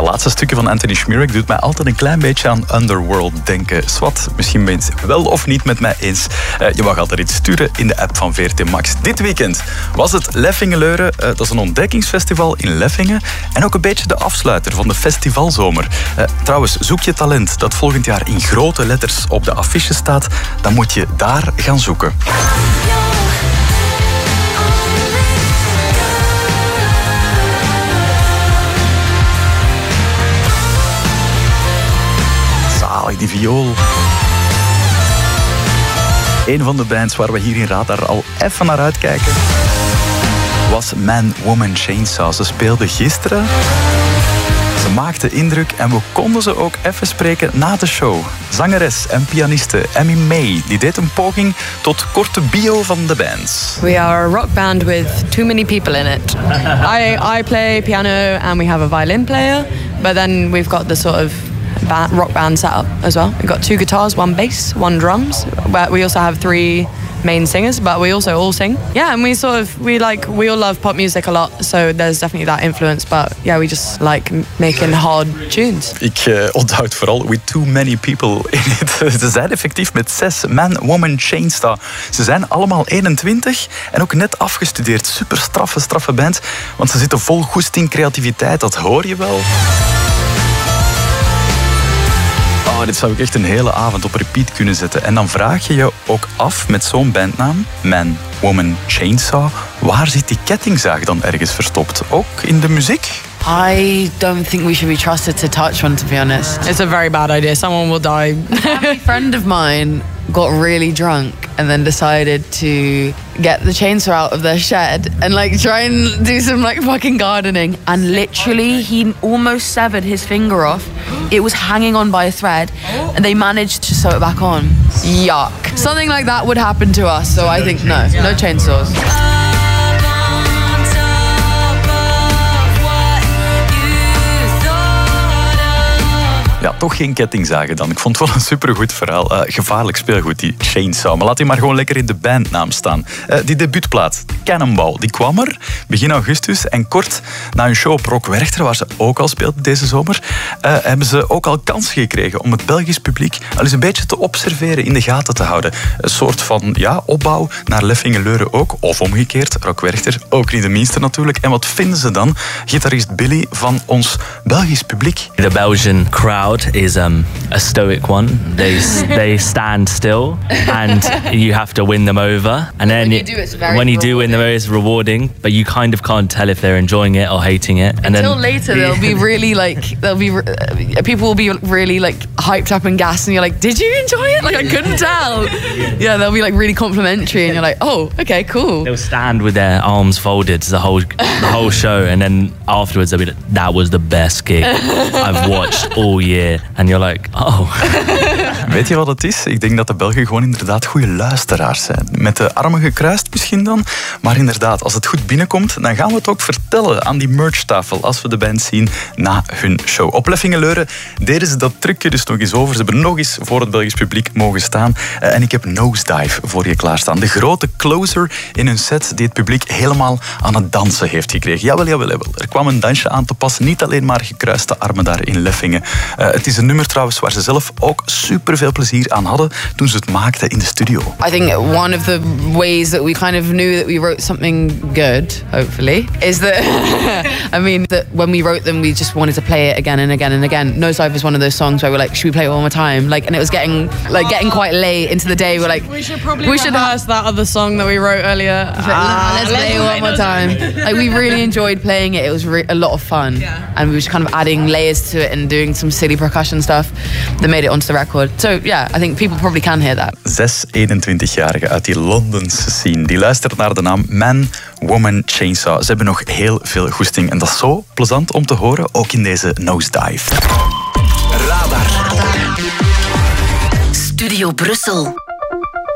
laatste stukje van Anthony Šmírek doet mij altijd een klein beetje aan Underworld denken. Swat, misschien ben je het wel of niet met mij eens. Je mag altijd iets sturen in de app van VRT Max. Dit weekend was het Leffingeleuren. Dat is een ontdekkingsfestival in Leffingen. En ook een beetje de afsluiter van de festivalzomer. Trouwens, zoek je talent dat volgend jaar in grote letters op de affiche staat, dan moet je daar gaan zoeken. Die viool. Een van de bands waar we hier in Radar al even naar uitkijken was Man, Woman, Chainsaw. Ze speelden gisteren. Ze maakten indruk en we konden ze ook even spreken na de show. Zangeres en pianiste Emmy May die deed een poging tot korte bio van de band. We are a rock band with too many people in it. I play piano and we have a violin player, but then we've got the sort of rock band setup as well. We've got 2 guitars, 1 bass, 1 drums. But we also have 3 main singers, but we also all sing. Yeah, and we all love pop music a lot, so there's definitely that influence. But yeah, we just like making hard tunes. Ik onthoud vooral with too many people in it. Ze zijn effectief met 6 Man, Woman, Chainsaw. Ze zijn allemaal 21 en ook net afgestudeerd. Super straffe band, want ze zitten vol goesting, creativiteit. Dat hoor je wel. Oh, dit zou ik echt een hele avond op repeat kunnen zetten. En dan vraag je je ook af met zo'n bandnaam, Man, Woman, Chainsaw, waar zit die kettingzaag dan ergens verstopt? Ook in de muziek? I don't think we should be trusted to touch one, to be honest. It's a very bad idea. Someone will die. A friend of mine got really drunk and then decided to get the chainsaw out of their shed and try and do some fucking gardening. And literally he almost severed his finger off. It was hanging on by a thread and they managed to sew it back on. Yuck. Something like that would happen to us, so I think no chainsaws. Ja, toch geen kettingzagen dan. Ik vond het wel een supergoed verhaal. Gevaarlijk speelgoed, die Chainsaw. Maar laat die maar gewoon lekker in de bandnaam staan. Die debuutplaat, Cannonball, die kwam er begin augustus. En kort na hun show op Rock Werchter, waar ze ook al speelden deze zomer, hebben ze ook al kansen gekregen om het Belgisch publiek al eens een beetje te observeren, in de gaten te houden. Een soort van opbouw naar Leffingeleuren ook. Of omgekeerd, Rock Werchter, ook niet de minste natuurlijk. En wat vinden ze dan? Gitarist Billy van ons Belgisch publiek. The Belgian crowd is a stoic one. They stand still and you have to win them over. And then when you do win them over, it's rewarding, but you kind of can't tell if they're enjoying it or hating it. And until later they'll be really people will be really hyped up and gassed and you're like, did you enjoy it? I couldn't tell. Yeah, they'll be really complimentary and you're like, oh, okay, cool. They'll stand with their arms folded the whole show, and then afterwards they'll be like, that was the best gig I've watched all year. And you're like, oh. Weet je wat het is? Ik denk dat de Belgen gewoon inderdaad goede luisteraars zijn. Met de armen gekruist misschien dan. Maar inderdaad, als het goed binnenkomt, dan gaan we het ook vertellen aan die merchtafel als we de band zien na hun show. Op Leffingeleuren deden ze dat trucje dus nog eens over. Ze hebben nog eens voor het Belgisch publiek mogen staan. En ik heb Nosedive voor je klaarstaan. De grote closer in hun set die het publiek helemaal aan het dansen heeft gekregen. Jawel. Er kwam een dansje aan te pas. Niet alleen maar gekruiste armen daar in Leffingen. Het is een nummer trouwens waar ze zelf ook super veel plezier aan hadden toen ze het maakten in de studio. I think one of the ways that we kind of knew that we wrote something good, hopefully, is that that when we wrote them we just wanted to play it again and again and again. Nosedive is one of those songs where we're like, should we play it one more time? And it was getting quite late into the day. We're like, we should rehearse that other song that we wrote earlier. Let's play it one more time. We really enjoyed playing it. It was a lot of fun. Yeah. And we were just kind of adding layers to it and doing some silly percussion stuff that made it onto the record. So yeah, I think people probably can hear that. 6 21-jarigen uit die Londense scene, die luisteren naar de naam Man, Woman, Chainsaw. Ze hebben nog heel veel goesting en dat is zo plezant om te horen, ook in deze Nosedive. Radar. Studio Brussel.